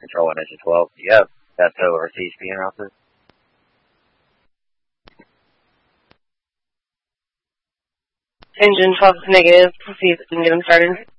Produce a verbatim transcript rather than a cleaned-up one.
Control one engine twelve. Do you have that tow or C H P in route sir? Engine twelve is negative. Proceed and get them started.